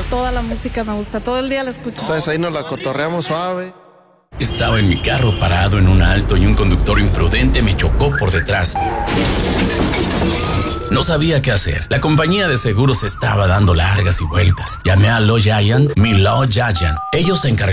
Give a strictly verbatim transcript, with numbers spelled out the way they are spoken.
Toda la música me gusta, todo el día la escucho. ¿Sabes? Ahí nos la cotorreamos suave. Estaba en mi carro parado en un alto y un conductor imprudente me chocó por detrás. No sabía qué hacer. La compañía de seguros estaba dando largas y vueltas. Llamé a Law Giant, mi Law Giant. Ellos se encargaron